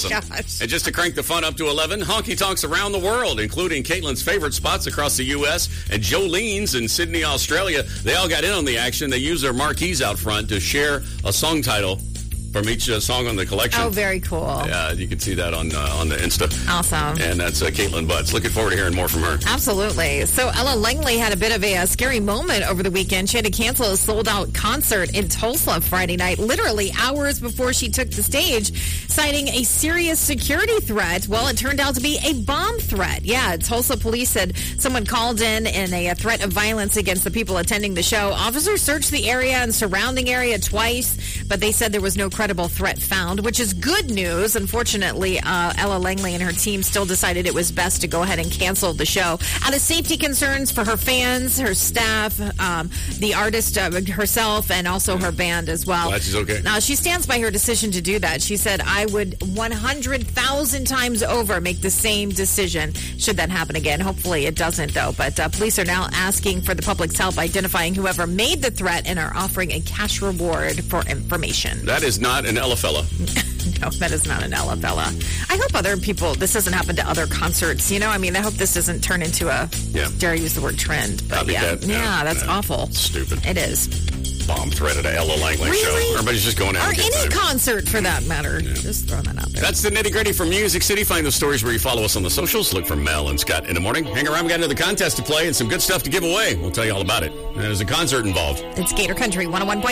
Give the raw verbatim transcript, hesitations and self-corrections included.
awesome. Gosh. And just to crank the fun up to eleven, honky tonks around the world, including Caitlin's favorite spots across the U S and Jolene's in Sydney, Australia. They all got in on the action. They used their marquees out front to share a song title from each uh, song on the collection. Oh, very cool. Yeah, you can see that on uh, on the Insta. Awesome. And that's uh, Caitlin Butts. Looking forward to hearing more from her. Absolutely. So Ella Langley had a bit of a, a scary moment over the weekend. She had to cancel a sold-out concert in Tulsa Friday night, literally hours before she took the stage, citing a serious security threat. Well, it turned out to be a bomb threat. Yeah, Tulsa police said someone called in in a, a threat of violence against the people attending the show. Officers searched the area and surrounding area twice, but they said there was no credible threat found, which is good news. Unfortunately, uh, Ella Langley and her team still decided it was best to go ahead and cancel the show out of safety concerns for her fans, her staff, um, the artist uh, herself, and also her band as well. Glad she's okay. Now, she stands by her decision to do that. She said, I would one hundred thousand times over make the same decision should that happen again. Hopefully it doesn't, though. But uh, police are now asking for the public's help identifying whoever made the threat and are offering a cash reward for information. That is not an Ella fella. No, that is not an Ella fella. I hope other people, this doesn't happen to other concerts. You know, I mean, I hope this doesn't turn into a, yeah. dare I use the word trend. But yeah, Copycat. yeah, Yeah, that's yeah. awful. Stupid. It is. Bomb threat at a Ella Langley Really? show. Everybody's just going out Or and getting any time. concert for that matter. Just throwing that out there. That's the nitty-gritty from Music City. Find those stories where you follow us on the socials. Look for Mel and Scott in the morning. Hang around. We got another contest to play and some good stuff to give away. We'll tell you all about it. There's a concert involved. It's Gator Country one oh one point